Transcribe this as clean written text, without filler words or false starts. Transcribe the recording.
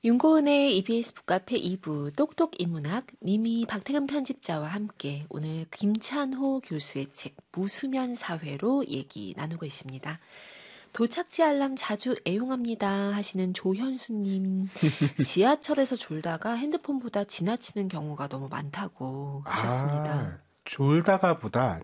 윤고은의 EBS 북카페 2부 똑똑 인문학 미미 박태근 편집자와 함께 오늘 김찬호 교수의 책 무수면 사회로 얘기 나누고 있습니다. 도착지 알람 자주 애용합니다 하시는 조현수님, 지하철에서 졸다가 핸드폰보다 지나치는 경우가 너무 많다고 하셨습니다. 졸다가 보다